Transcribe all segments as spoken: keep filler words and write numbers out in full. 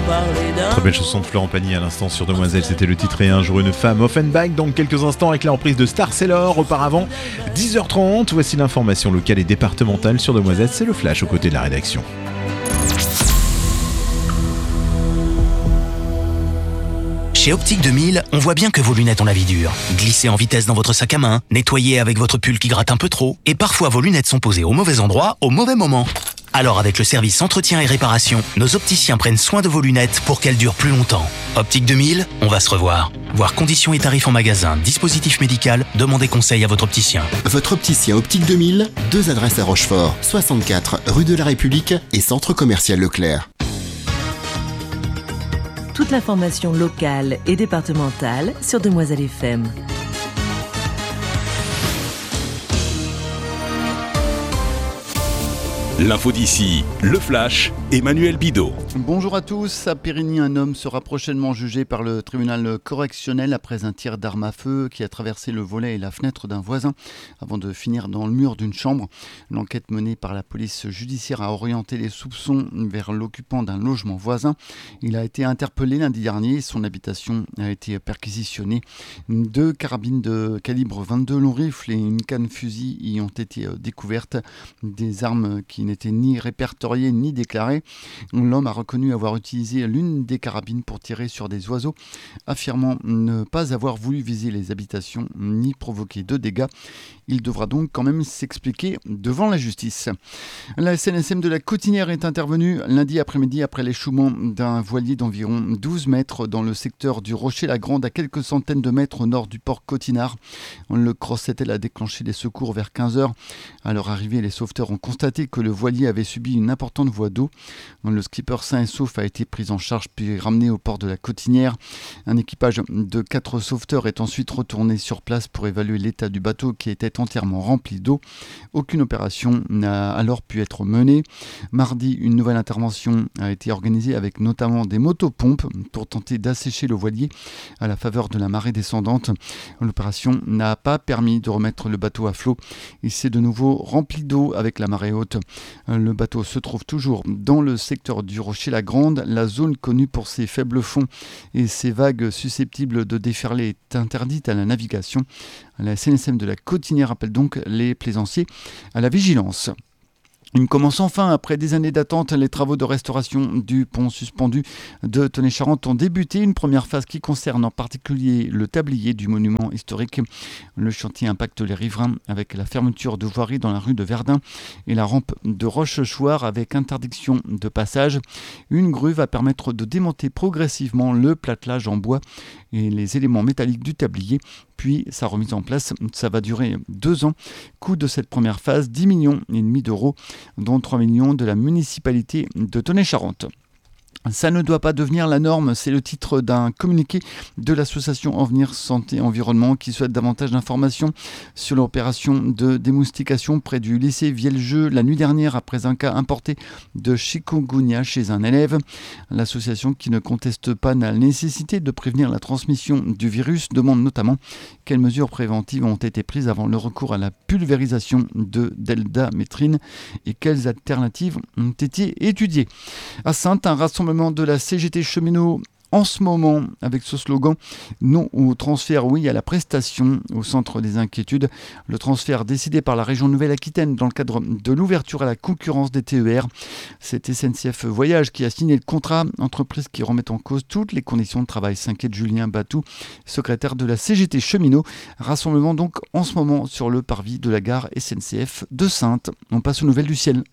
Très belle chanson de Florent Pagny à l'instant sur Demoiselle, c'était le titre Et un jour une femme. Offenbach dans quelques instants avec la reprise de Star Sailor. Auparavant, dix heures trente, voici l'information locale et départementale sur Demoiselle, c'est le flash aux côtés de la rédaction. Chez Optique deux mille, on voit bien que vos lunettes ont la vie dure. Glissez en vitesse dans votre sac à main, nettoyez avec votre pull qui gratte un peu trop, et parfois vos lunettes sont posées au mauvais endroit, au mauvais moment. Alors avec le service entretien et réparation, nos opticiens prennent soin de vos lunettes pour qu'elles durent plus longtemps. Optique deux mille, on va se revoir. Voir conditions et tarifs en magasin, dispositif médical, demandez conseil à votre opticien. Votre opticien Optique deux mille, deux adresses à Rochefort, soixante-quatre rue de la République et centre commercial Leclerc. Toute l'information locale et départementale sur Demoiselle F M. L'info d'ici, le flash, Emmanuel Bidot. Bonjour à tous. À Périgny, un homme sera prochainement jugé par le tribunal correctionnel après un tir d'arme à feu qui a traversé le volet et la fenêtre d'un voisin avant de finir dans le mur d'une chambre. L'enquête menée par la police judiciaire a orienté les soupçons vers l'occupant d'un logement voisin. Il a été interpellé lundi dernier. Son habitation a été perquisitionnée. Deux carabines de calibre vingt-deux long rifle et une canne fusil y ont été découvertes. Des armes qui n'étaient ni répertoriées ni déclarées. L'homme a reconnu avoir utilisé l'une des carabines pour tirer sur des oiseaux, affirmant ne pas avoir voulu viser les habitations ni provoquer de dégâts. Il devra donc quand même s'expliquer devant la justice. La S N S M de la Cotinière est intervenue lundi après-midi après l'échouement d'un voilier d'environ douze mètres dans le secteur du Rocher-la-Grande, à quelques centaines de mètres au nord du port Cotinard. Le Crossetel a déclenché les secours vers quinze heures. À leur arrivée, les sauveteurs ont constaté que le voilier avait subi une importante voie d'eau. Le skipper sain et sauf a été pris en charge puis ramené au port de la Cotinière. Un équipage de quatre sauveteurs est ensuite retourné sur place pour évaluer l'état du bateau qui était entièrement rempli d'eau. Aucune opération n'a alors pu être menée. Mardi, une nouvelle intervention a été organisée avec notamment des motopompes pour tenter d'assécher le voilier à la faveur de la marée descendante. L'opération n'a pas permis de remettre le bateau à flot. Il s'est de nouveau rempli d'eau avec la marée haute. Le bateau se trouve toujours dans le secteur du Rocher-la-Grande, la zone connue pour ses faibles fonds et ses vagues susceptibles de déferler est interdite à la navigation. La S N S M de la Cotinière appelle donc les plaisanciers à la vigilance. Il commence enfin, après des années d'attente, les travaux de restauration du pont suspendu de Tonnet-Charente ont débuté. Une première phase qui concerne en particulier le tablier du monument historique. Le chantier impacte les riverains avec la fermeture de voirie dans la rue de Verdun et la rampe de Rochechouart avec interdiction de passage. Une grue va permettre de démonter progressivement le platelage en bois et les éléments métalliques du tablier. Puis sa remise en place, ça va durer deux ans. Coût de cette première phase, dix millions et demi d'euros, dont trois millions de la municipalité de Tonnet-Charente. Ça ne doit pas devenir la norme, c'est le titre d'un communiqué de l'association Envenir Santé Environnement qui souhaite davantage d'informations sur l'opération de démoustication près du lycée Vieljeu la nuit dernière après un cas importé de chikungunya chez un élève. L'association, qui ne conteste pas la nécessité de prévenir la transmission du virus, demande notamment quelles mesures préventives ont été prises avant le recours à la pulvérisation de deltamétrine et quelles alternatives ont été étudiées. À Saintes, un rassemblement de la C G T cheminot en ce moment avec ce slogan « Non au transfert, oui à la prestation » au centre des inquiétudes. Le transfert décidé par la région Nouvelle-Aquitaine dans le cadre de l'ouverture à la concurrence des T E R. C'est S N C F Voyage qui a signé le contrat, entreprise qui remet en cause toutes les conditions de travail, s'inquiète Julien Batou, secrétaire de la C G T cheminot. Rassemblement donc en ce moment sur le parvis de la gare S N C F de Saintes. On passe aux nouvelles du ciel.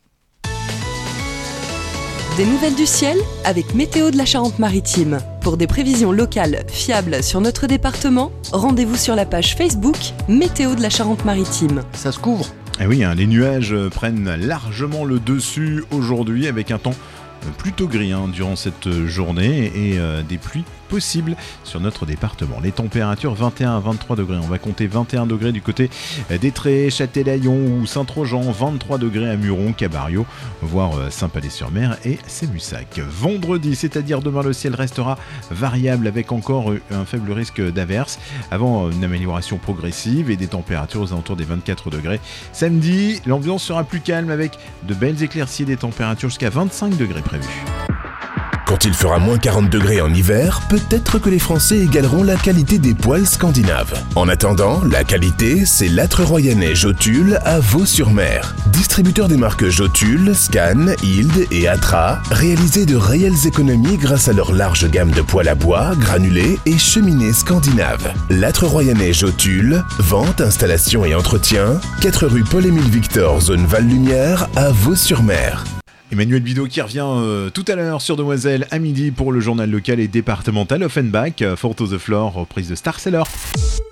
Des nouvelles du ciel avec Météo de la Charente-Maritime. Pour des prévisions locales fiables sur notre département, rendez-vous sur la page Facebook Météo de la Charente-Maritime. Ça se couvre. Eh oui, hein, les nuages prennent largement le dessus aujourd'hui avec un temps plutôt gris hein, durant cette journée et euh, des pluies possibles sur notre département. Les températures vingt et un à vingt-trois degrés. On va compter vingt et un degrés du côté d'Étré, Châtelaillon ou Saint-Trojan, vingt-trois degrés à Muron, Cabario, voire Saint-Palais-sur-Mer et Sémussac. Vendredi, c'est-à-dire demain, le ciel restera variable avec encore un faible risque d'averse avant une amélioration progressive et des températures aux alentours des vingt-quatre degrés. Samedi, l'ambiance sera plus calme avec de belles éclaircies et des températures jusqu'à vingt-cinq degrés prévues. Quand Quand il fera moins quarante degrés en hiver, peut-être que les Français égaleront la qualité des poêles scandinaves. En attendant, la qualité, c'est l'âtre royanais Jotule à Vaux-sur-Mer. Distributeur des marques Jotule, Scan, Hild et Atra, réalisez de réelles économies grâce à leur large gamme de poêles à bois, granulés et cheminées scandinaves. L'âtre royanais Jotule, vente, installation et entretien, quatre rue Paul-Émile Victor, zone Val-Lumière à Vaux-sur-Mer. Emmanuel Bidot qui revient euh, tout à l'heure sur Demoiselle à midi pour le journal local et départemental Offenbach, Four to the Floor, reprise de Star Seller.